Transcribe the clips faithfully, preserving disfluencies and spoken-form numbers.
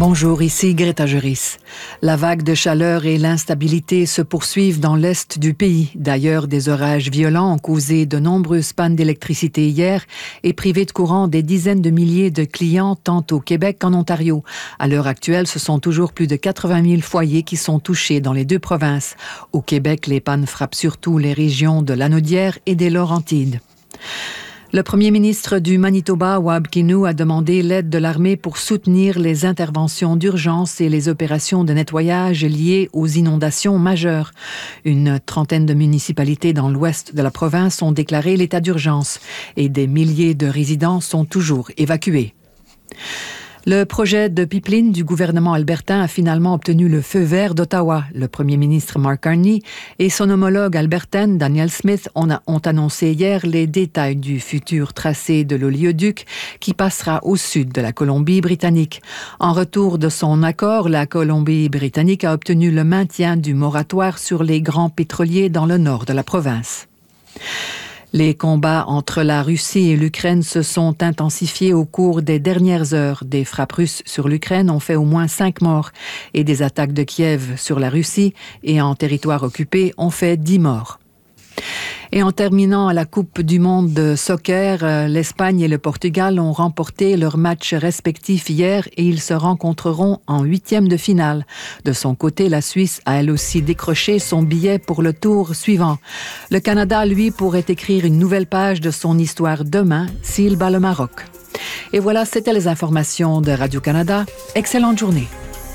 Bonjour, ici Greta Juris. La vague de chaleur et l'instabilité se poursuivent dans l'est du pays. D'ailleurs, des orages violents ont causé de nombreuses pannes d'électricité hier et privé de courant des dizaines de milliers de clients tant au Québec qu'en Ontario. À l'heure actuelle, ce sont toujours plus de quatre-vingt mille foyers qui sont touchés dans les deux provinces. Au Québec, les pannes frappent surtout les régions de Lanaudière et des Laurentides. Le premier ministre du Manitoba, Wab Kinew, a demandé l'aide de l'armée pour soutenir les interventions d'urgence et les opérations de nettoyage liées aux inondations majeures. Une trentaine de municipalités dans l'ouest de la province ont déclaré l'état d'urgence et des milliers de résidents sont toujours évacués. Le projet de pipeline du gouvernement albertain a finalement obtenu le feu vert d'Ottawa. Le premier ministre Mark Carney et son homologue albertaine Danielle Smith ont, a, ont annoncé hier les détails du futur tracé de l'oléoduc qui passera au sud de la Colombie-Britannique. En retour de son accord, la Colombie-Britannique a obtenu le maintien du moratoire sur les grands pétroliers dans le nord de la province. Les combats entre la Russie et l'Ukraine se sont intensifiés au cours des dernières heures. Des frappes russes sur l'Ukraine ont fait au moins cinq morts et des attaques de Kiev sur la Russie et en territoire occupé ont fait dix morts. Et en terminant à la Coupe du monde de soccer, l'Espagne et le Portugal ont remporté leurs matchs respectifs hier et ils se rencontreront en huitième de finale. De son côté, la Suisse a elle aussi décroché son billet pour le tour suivant. Le Canada, lui, pourrait écrire une nouvelle page de son histoire demain s'il bat le Maroc. Et voilà, c'était les informations de Radio-Canada. Excellente journée.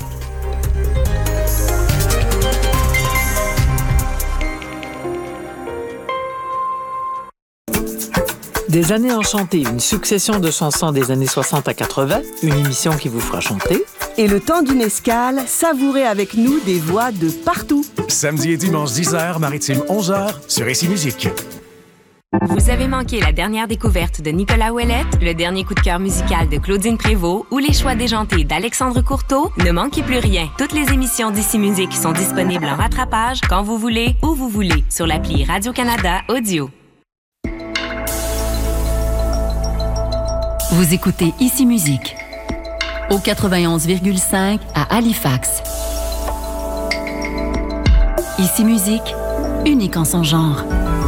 Des années enchantées, une succession de chansons des années soixante à quatre-vingts, une émission qui vous fera chanter. Et le temps d'une escale, savourez avec nous des voix de partout. Samedi et dimanche dix heures, maritime onze heures, sur Ici Musique. Vous avez manqué la dernière découverte de Nicolas Ouellette, le dernier coup de cœur musical de Claudine Prévost ou les choix déjantés d'Alexandre Courteau? Ne manquez plus rien. Toutes les émissions d'Ici Musique sont disponibles en rattrapage quand vous voulez, où vous voulez, sur l'appli Radio-Canada Audio. Vous écoutez Ici Musique au quatre-vingt-onze virgule cinq à Halifax. Ici Musique, unique en son genre.